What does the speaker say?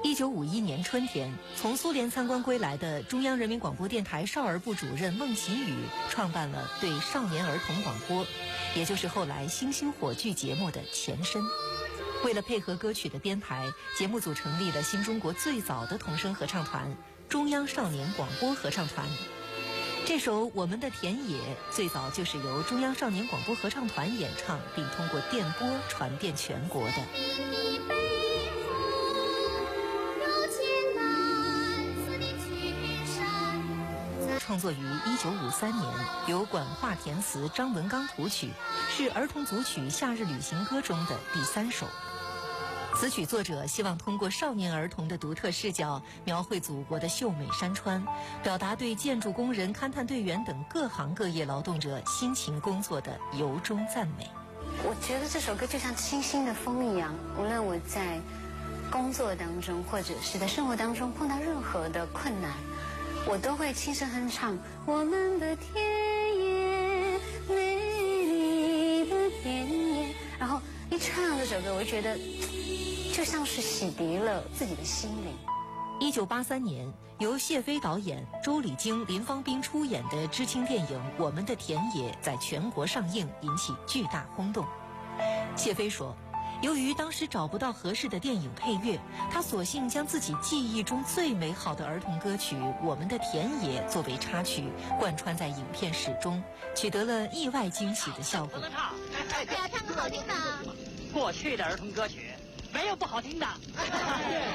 1951年春天，从苏联参观归来的中央人民广播电台少儿部主任孟启宇创办了对少年儿童广播，也就是后来星星火炬节目的前身。为了配合歌曲的编排，节目组成立了新中国最早的童声合唱团——中央少年广播合唱团。这首《我们的田野》最早就是由中央少年广播合唱团演唱，并通过电波传遍全国的。创作于1953年，由管化填词，张文刚谱曲，是儿童组曲《夏日旅行歌》中的第3首。此曲作者希望通过少年儿童的独特视角，描绘祖国的秀美山川，表达对建筑工人、勘探队员等各行各业劳动者辛勤工作的由衷赞美。 我觉得这首歌就像清新的风一样，无论我在工作当中或者是在生活当中碰到任何的困难，我都会轻声哼唱我们的田野，美丽的田野，然后一唱这首歌，我就觉得就像是洗涤了自己的心灵。 1983年，由谢飞导演、周礼京、林芳斌出演的知青电影《我们的田野》在全国上映，引起巨大轰动。谢飞说，由于当时找不到合适的电影配乐，他索性将自己记忆中最美好的儿童歌曲《我们的田野》作为插曲，贯穿在影片始终，取得了意外惊喜的效果。 都能唱， 对啊，唱歌好听的。 过去的儿童歌曲没有不好听的。